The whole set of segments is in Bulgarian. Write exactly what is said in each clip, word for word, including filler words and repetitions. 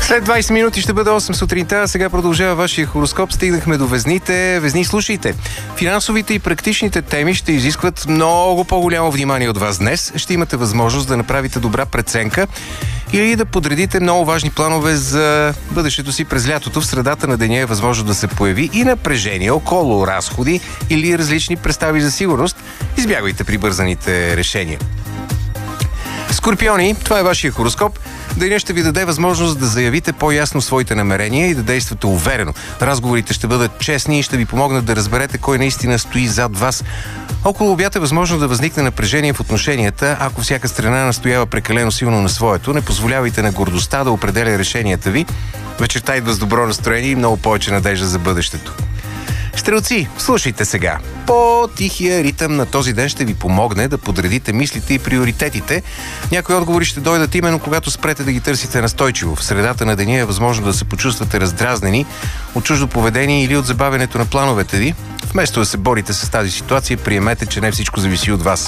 След двайсет минути ще бъде осем сутринта, а сега продължава вашия хороскоп. Стигнахме до везните. Везни, слушайте. Финансовите и практичните теми ще изискват много по-голямо внимание от вас днес. Ще имате възможност да направите добра преценка или да подредите много важни планове за бъдещето си през лятото. В средата на деня е възможно да се появи и напрежение около разходи или различни представи за сигурност. Избягвайте прибързаните решения. Скорпиони, това е вашия хороскоп. Денят ще ви даде възможност да заявите по-ясно своите намерения и да действате уверено. Разговорите ще бъдат честни и ще ви помогнат да разберете кой наистина стои зад вас. Около обяд е възможно да възникне напрежение в отношенията, ако всяка страна настоява прекалено силно на своето. Не позволявайте на гордостта да определя решенията ви. Вечерта идва с добро настроение и много повече надежда за бъдещето. Стрелци, слушайте сега. По-тихия ритъм на този ден ще ви помогне да подредите мислите и приоритетите. Някои отговори ще дойдат именно когато спрете да ги търсите настойчиво. В средата на деня е възможно да се почувствате раздразнени от чуждо поведение или от забавянето на плановете ви. Вместо да се борите с тази ситуация, приемете, че не всичко зависи от вас.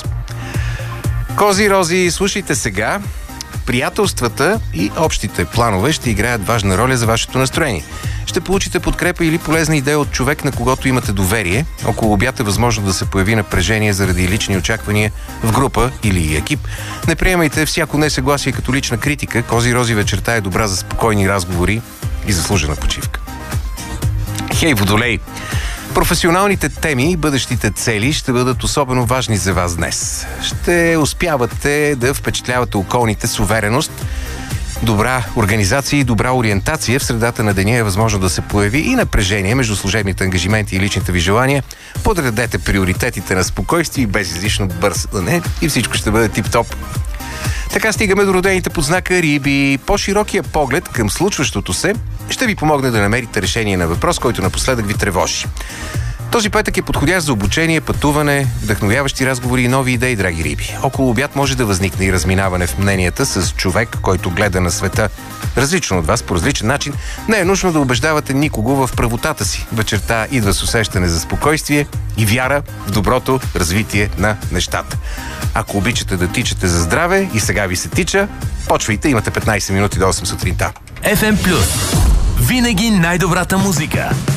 Кози, рози, слушайте сега. Приятелствата и общите планове ще играят важна роля за вашето настроение. Ще получите подкрепа или полезна идея от човек, на когото имате доверие. Около обяд е възможно да се появи напрежение заради лични очаквания в група или екип. Не приемайте всяко несъгласие като лична критика. Кози, рози, вечерта е добра за спокойни разговори и заслужена почивка. Хей, водолей! Професионалните теми и бъдещите цели ще бъдат особено важни за вас днес. Ще успявате да впечатлявате околните с увереност, добра организация и добра ориентация. В средата на деня е възможно да се появи и напрежение между служебните ангажименти и личните ви желания. Подредете приоритетите на спокойствие и без излишно бързане и всичко ще бъде тип-топ. Така стигаме до родените под знака Риби. По-широкия поглед към случващото се ще ви помогне да намерите решение на въпрос, който напоследък ви тревожи. Този петък е подходящ за обучение, пътуване, вдъхновяващи разговори и нови идеи, драги Риби. Около обяд може да възникне и разминаване в мненията с човек, който гледа на света различно от вас, по различен начин. Не е нужно да убеждавате никого в правотата си. Вечерта идва с усещане за спокойствие и вяра в доброто развитие на нещата. Ако обичате да тичате за здраве и сега ви се тича, почвайте, имате петнайсет минути до осем сутринта. еф ем Плюс. Винаги най-добрата музика.